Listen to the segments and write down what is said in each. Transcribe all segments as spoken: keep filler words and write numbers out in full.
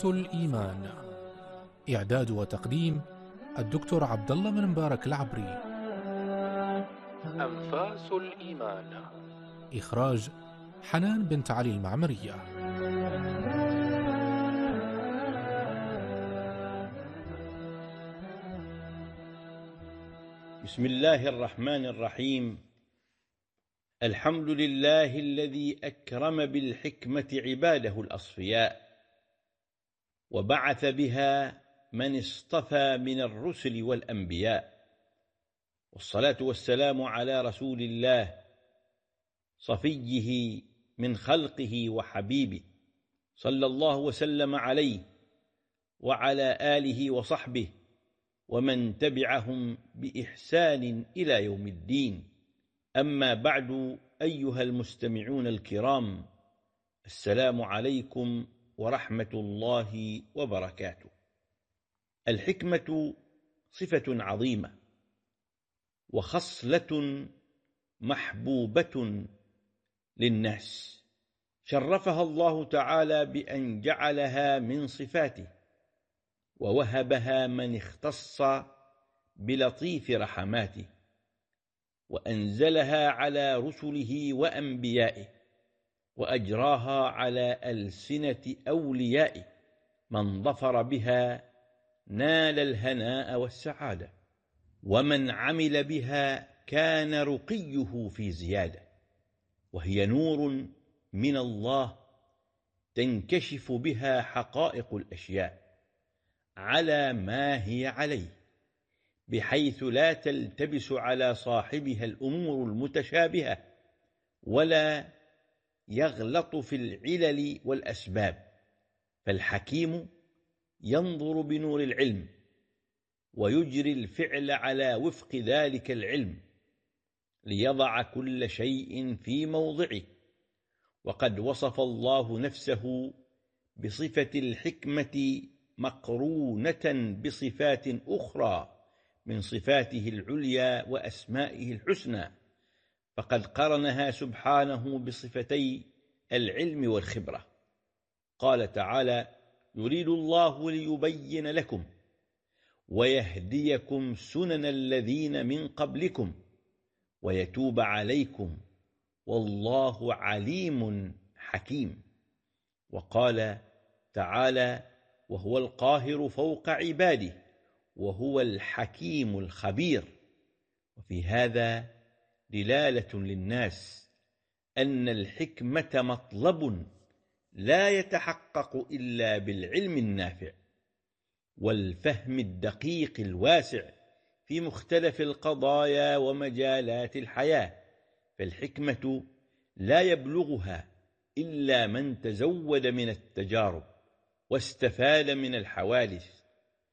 الإيمان. إعداد وتقديم الدكتور عبد الله بن مبارك العبري. أنفاس الإيمان. إخراج حنان بنت علي المعمرية. بسم الله الرحمن الرحيم. الحمد لله الذي أكرم بالحكمة عباده الأصفياء، وبعث بها من اصطفى من الرسل والأنبياء، والصلاة والسلام على رسول الله صفيه من خلقه وحبيبه، صلى الله وسلم عليه وعلى آله وصحبه ومن تبعهم بإحسان إلى يوم الدين. أما بعد، أيها المستمعون الكرام، السلام عليكم ورحمة الله وبركاته. الحكمة صفة عظيمة وخصلة محبوبة للناس، شرفها الله تعالى بأن جعلها من صفاته، ووهبها من اختص بلطيف رحماته، وأنزلها على رسله وأنبيائه، وأجراها على ألسنة أوليائه. من ظفر بها نال الهناء والسعادة، ومن عمل بها كان رقيه في زيادة. وهي نور من الله تنكشف بها حقائق الأشياء على ما هي عليه، بحيث لا تلتبس على صاحبها الأمور المتشابهة، ولا يغلط في العلل والأسباب. فالحكيم ينظر بنور العلم، ويجري الفعل على وفق ذلك العلم، ليضع كل شيء في موضعه. وقد وصف الله نفسه بصفة الحكمة مقرونة بصفات أخرى من صفاته العليا وأسمائه الحسنى، فقد قرنها سبحانه بصفتي العلم والخبرة. قال تعالى: يريد الله ليبين لكم ويهديكم سنن الذين من قبلكم ويتوب عليكم والله عليم حكيم. وقال تعالى: وهو القاهر فوق عباده وهو الحكيم الخبير. وفي هذا دلالة للناس أن الحكمة مطلب لا يتحقق إلا بالعلم النافع والفهم الدقيق الواسع في مختلف القضايا ومجالات الحياة. فالحكمة لا يبلغها إلا من تزود من التجارب واستفاد من الحوادث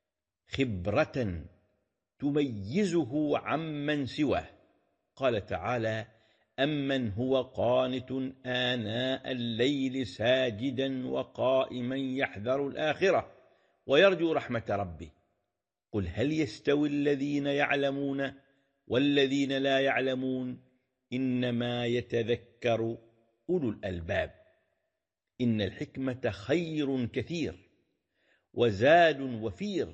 خبرة تميزه عمن سواه. قال تعالى: أمن هو قانت آناء الليل ساجدا وقائما يحذر الآخرة ويرجو رحمة ربه قل هل يستوي الذين يعلمون والذين لا يعلمون إنما يتذكر أولو الألباب. إن الحكمة خير كثير وزاد وفير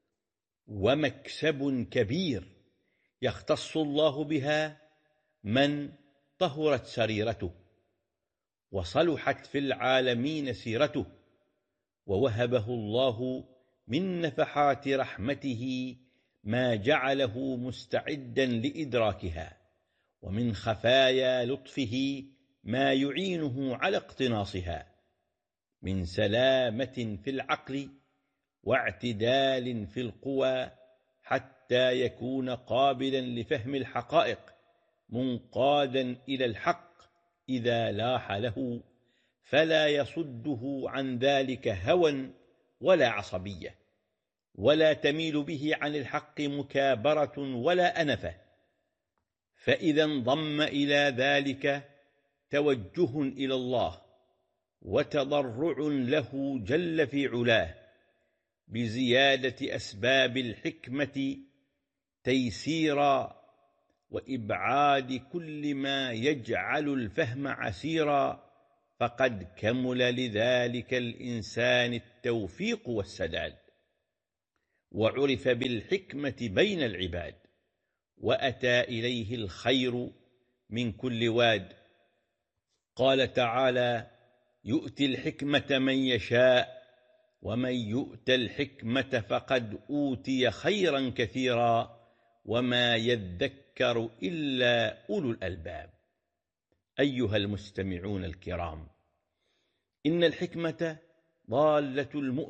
ومكسب كبير، يختص الله بها من طهرت سريرته وصلحت في العالمين سيرته، ووهبه الله من نفحات رحمته ما جعله مستعدا لإدراكها، ومن خفايا لطفه ما يعينه على اقتناصها، من سلامة في العقل واعتدال في القوى، حتى يكون قابلا لفهم الحقائق، منقادا إلى الحق إذا لاح له، فلا يصده عن ذلك هوى ولا عصبية، ولا تميل به عن الحق مكابرة ولا أنفة. فإذا انضم إلى ذلك توجه إلى الله وتضرع له جل في علاه بزيادة أسباب الحكمة تيسيرا، وإبعاد كل ما يجعل الفهم عسيرا، فقد كمل لذلك الإنسان التوفيق والسداد، وعرف بالحكمة بين العباد، وأتى إليه الخير من كل واد. قال تعالى: يؤتي الحكمة من يشاء، ومن يؤت الحكمة فقد أوتي خيرا كثيرا، وما يذكر إلا أولو الألباب. أيها المستمعون الكرام، إن الحكمة ضالة المؤمن